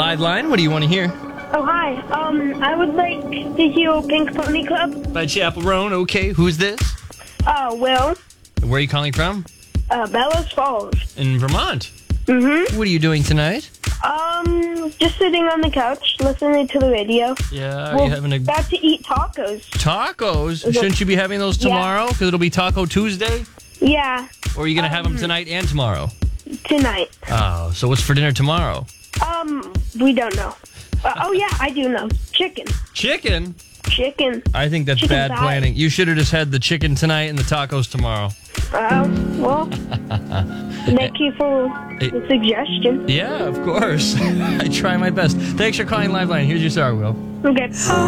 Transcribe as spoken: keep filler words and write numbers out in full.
Live line, what do you want to hear? Oh, hi. Um, I would like to hear Pink Pony Club. By Chappell Roan, okay. Who's this? Uh, Will. Where are you calling from? Uh, Bellows Falls. In Vermont. Mm-hmm. What are you doing tonight? Um, just sitting on the couch, listening to the radio. Yeah, are We're you having a... about to eat tacos. Tacos? Shouldn't you be having those tomorrow? Because it'll be Taco Tuesday? Yeah. Or are you going to um, have them tonight and tomorrow? Tonight. Oh, so what's for dinner tomorrow? Um, we don't know. Uh, oh, yeah, I do know. Chicken. Chicken? Chicken. I think that's Chicken bad thigh. planning. You should have just had the chicken tonight and the tacos tomorrow. Oh, well, thank you for the suggestion. Yeah, of course. I try my best. Thanks for calling Liveline. Here's your star, Will. Okay.